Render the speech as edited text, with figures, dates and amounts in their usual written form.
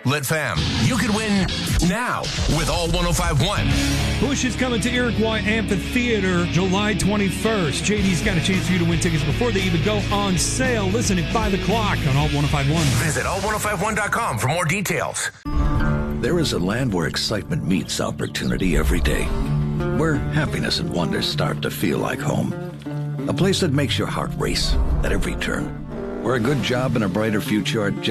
Lit Fam. You could win now with All 105.1. Bush is coming to Iroquois Amphitheater July 21st. JD's got a chance for you to win tickets before they even go on sale. Listen at 5 o'clock on All 105.1. Visit all1051.com for more details. There is a land where excitement meets opportunity every day, where happiness and wonder start to feel like home. A place that makes your heart race at every turn, where a good job and a brighter future are